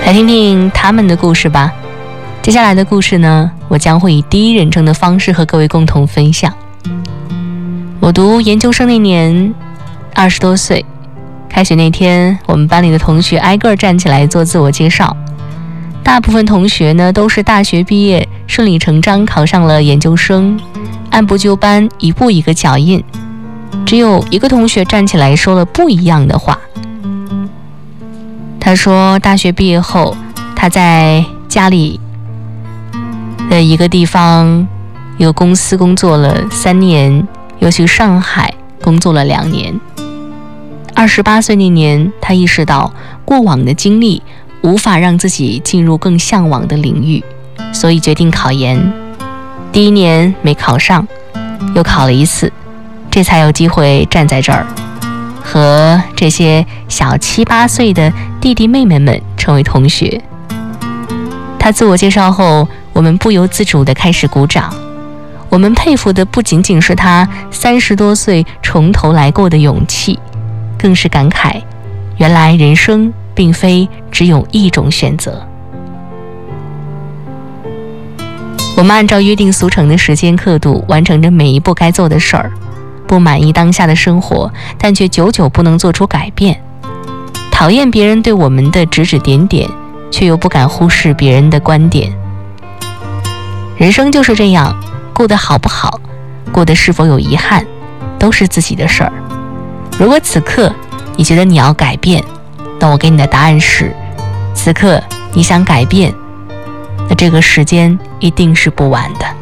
来听听他们的故事吧。接下来的故事呢，我将会以第一人称的方式和各位共同分享。我读研究生那年20多岁，开学那天，我们班里的同学挨个站起来做自我介绍。大部分同学呢都是大学毕业，顺理成章考上了研究生，按部就班，一步一个脚印。只有一个同学站起来说了不一样的话。他说大学毕业后，他在家里的一个地方有公司工作了3年，又去上海工作了2年。28岁那年，他意识到过往的经历无法让自己进入更向往的领域，所以决定考研。第1年没考上，又考了1次，这才有机会站在这儿，和这些小7、8岁的弟弟妹妹们成为同学。他自我介绍后，我们不由自主地开始鼓掌。我们佩服的不仅仅是他30多岁从头来过的勇气，更是感慨，原来人生并非只有一种选择。我们按照约定俗成的时间刻度完成着每一步该做的事儿，不满意当下的生活，但却久久不能做出改变。讨厌别人对我们的指指点点，却又不敢忽视别人的观点。人生就是这样，过得好不好，过得是否有遗憾，都是自己的事儿。如果此刻你觉得你要改变，那我给你的答案是，此刻你想改变，那这个时间一定是不晚的。